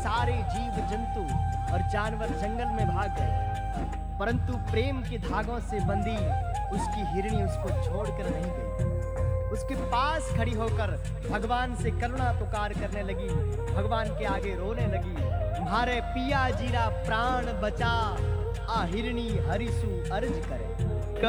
सारे जीव जंतु और जानवर जंगल में भाग गए, परंतु प्रेम के धागों से बंधी उसकी हिरणी उसको छोड़कर नहीं गई। उसके पास खड़ी होकर भगवान से करुणा पुकार करने लगी, भगवान के आगे रोने लगी, तुम्हारे पिया जीरा प्राण बचा, आ हिरणी हरिसु अर्ज करे।